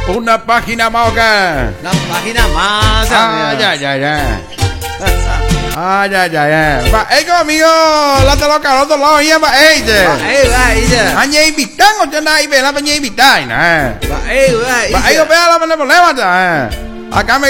Una página más acá. Una página más. Va, conmigo, la te lo caro, lo ya va, Añe invitán, o ya nadie ve la peña invitar, Va, yo veo la problema, acá me